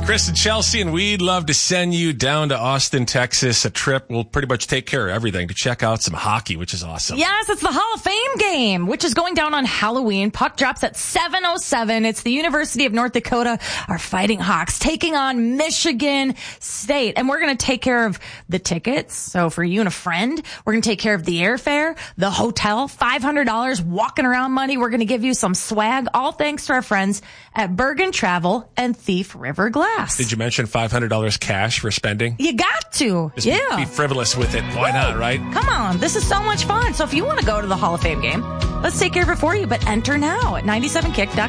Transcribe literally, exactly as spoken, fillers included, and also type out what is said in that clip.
Chris and Chelsea, and we'd love to send you down to Austin, Texas, a trip. We'll pretty much take care of everything to check out some hockey, which is awesome. Yes, it's the Hall of Fame game, which is going down on Halloween. Puck drops at seven oh seven. It's the University of North Dakota, our Fighting Hawks, taking on Michigan State. And we're going to take care of the tickets. So for you and a friend, we're going to take care of the airfare, the hotel, five hundred dollars walking around money. We're going to give you some swag, all thanks to our friends at Bergen Travel and Thief River Glass. Did you mention five hundred dollars cash for spending? You got to. Just yeah. Be frivolous with it. Why Woo. not, right? Come on. This is so much fun. So if you want to go to the Hall of Fame game, let's take care of it for you. But enter now at ninety seven kick dot com.